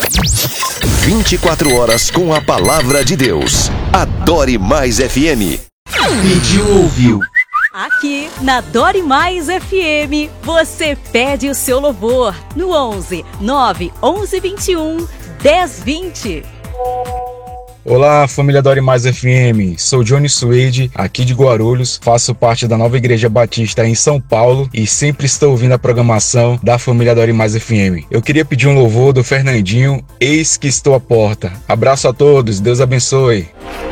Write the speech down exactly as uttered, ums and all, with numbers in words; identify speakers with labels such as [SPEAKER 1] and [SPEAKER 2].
[SPEAKER 1] vinte e quatro horas com a palavra de Deus. Adore Mais F M. Pediu, ouviu.
[SPEAKER 2] Aqui na Adore Mais F M, você pede o seu louvor no onze nove onze vinte e um dez vinte.
[SPEAKER 3] Olá, família Adore Mais F M, sou Johnny Suede, aqui de Guarulhos, faço parte da Nova Igreja Batista em São Paulo e sempre estou ouvindo a programação da família Adore Mais F M. Eu queria pedir um louvor do Fernandinho, Eis que estou à porta. Abraço a todos, Deus abençoe.